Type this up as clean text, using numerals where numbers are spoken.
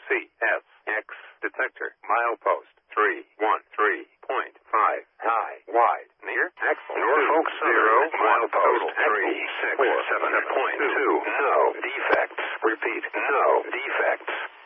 CSX detector. Milepost 313.5. High, wide, near. Axle Norfolk 0, milepost 367.2. No defects. Repeat, no defects.